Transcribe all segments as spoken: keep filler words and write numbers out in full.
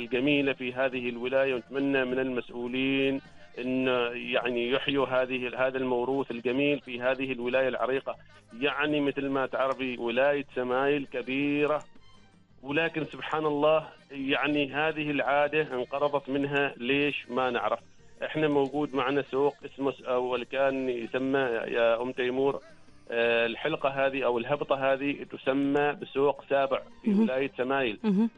الجميلة في هذه الولاية، ونتمنى من المسؤولين أن يعني يحيوا هذه هذا الموروث الجميل في هذه الولاية العريقة. يعني مثل ما تعرفي ولاية سمايل كبيرة، ولكن سبحان الله يعني هذه العادة انقرضت منها. ليش ما نعرف؟ احنا موجود معنا سوق اسمه أول كان يسمى يا أم تيمور الحلقة هذه أو الهبطة هذه تسمى بسوق سابع في ولاية سمايل.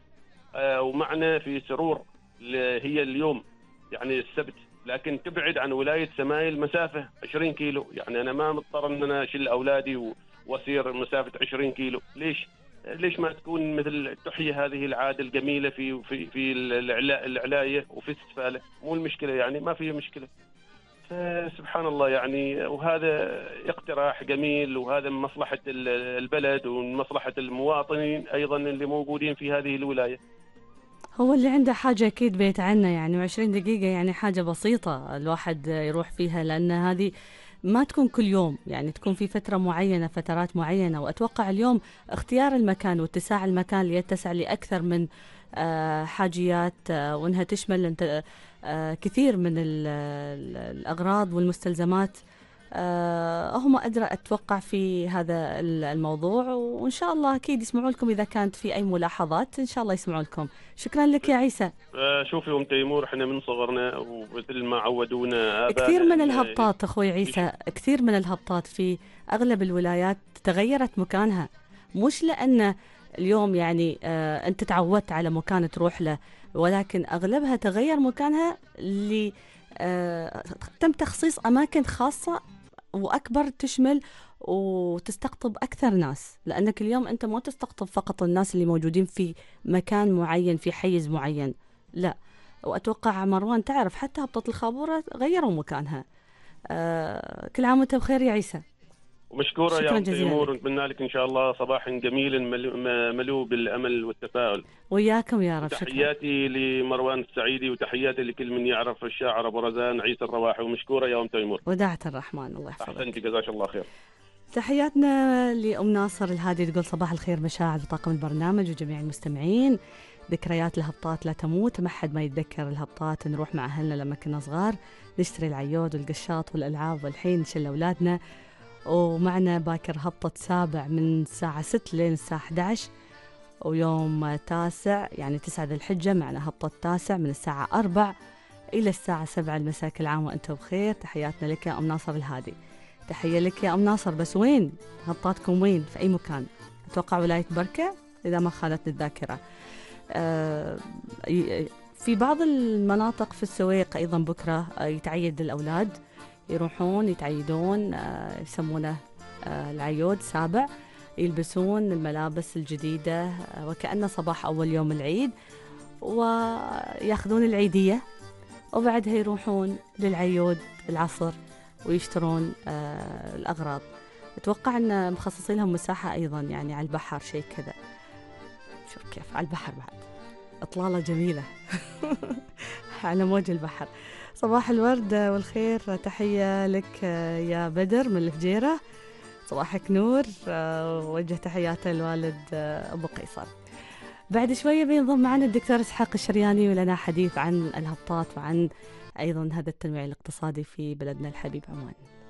ومعنا في سرور هي اليوم يعني السبت، لكن تبعد عن ولاية سمايل مسافة عشرين كيلو. يعني أنا ما مضطر أن أنا أشيل أولادي وأسير مسافة عشرين كيلو. ليش؟ ليش ما تكون مثل تحيي هذه العادة الجميلة في في في العلاية وفي السفالة؟ مو المشكلة يعني، ما فيها مشكلة. سبحان الله يعني، وهذا اقتراح جميل، وهذا من مصلحة البلد ومن مصلحة المواطنين أيضا اللي موجودين في هذه الولاية. هو اللي عنده حاجة أكيد بيتعنى يعني، وعشرين دقيقة يعني حاجة بسيطة الواحد يروح فيها، لأن هذه ما تكون كل يوم، يعني تكون في فترة معينة، فترات معينة. وأتوقع اليوم اختيار المكان واتساع المكان ليتسع لأكثر من حاجيات، وأنها تشمل كثير من الأغراض والمستلزمات. هم أدرى أتوقع في هذا الموضوع، وإن شاء الله أكيد يسمعوا لكم إذا كانت في أي ملاحظات، إن شاء الله يسمعوا لكم. شكرا لك يا عيسى. شوفي أم تيمور، إحنا من صغرنا ومثل ما عودونا كثير من الهبطات أخوي عيسى، كثير من الهبطات في أغلب الولايات تغيرت مكانها، مش لأن اليوم يعني آه أنت تعودت على مكان تروح له، ولكن أغلبها تغير مكانها اللي آه تم تخصيص أماكن خاصة وأكبر تشمل وتستقطب أكثر ناس، لأنك اليوم أنت ما تستقطب فقط الناس اللي موجودين في مكان معين في حيز معين، لا. وأتوقع مروان تعرف حتى هبطة الخابورة غيروا مكانها. آه كل عام وأنت بخير يا عيسى. ومشكورة يا أم تيمور، نتمنى لك إن شاء الله صباح جميل مليء بالأمل والتفاؤل. وياكم يا رب. تحياتي لمروان السعيدي، وتحياتي لكل من يعرف الشاعر أبو رزان عيسى الرواحي. ومشكورة يا أم تيمور. وداعة الرحمن، الله يحفظك. أحسنتي، جزاك الله خير. تحياتنا لأم ناصر الهادي، تقول صباح الخير مشاعر بطاقم البرنامج وجميع المستمعين. ذكريات الهبطات لا تموت، ما حد ما يتذكر الهبطات. نروح مع أهلنا لما كنا صغار نشتري العيود والقشاط والألعاب، والحين نشل أولادنا. ومعنا باكر هبطة سابع من الساعة ستة لين الساعة أحد عشر، ويوم تاسع يعني تسعة ذي الحجة معنا هبطة تاسع من الساعة أربعة إلى الساعة سبعة المساء. كل عام وأنتم بخير. تحياتنا لك يا أم ناصر الهادي. تحية لك يا أم ناصر، بس وين هبطاتكم؟ وين؟ في أي مكان؟ أتوقع ولاية بركة إذا ما خانتني الذاكرة. آه في بعض المناطق في السويق أيضا بكرة يتعيد الأولاد، يروحون يتعيدون، آه يسمونه آه العيود سابع، يلبسون الملابس الجديدة آه وكأنه صباح أول يوم العيد، ويأخذون العيدية، وبعدها يروحون للعيود العصر ويشترون آه الأغراض. أتوقع أن مخصصين لهم مساحة أيضا يعني على البحر، شيء كذا. شوف كيف على البحر بعد، إطلالة جميلة على موج البحر. صباح الورد والخير، تحية لك يا بدر من الفجيرة، صباحك نور. وجه تحياته الوالد أبو قيصر. بعد شوية بينضم معنا الدكتور إسحاق الشرياني ولنا حديث عن الهبطات وعن أيضا هذا التنويع الاقتصادي في بلدنا الحبيب عمان.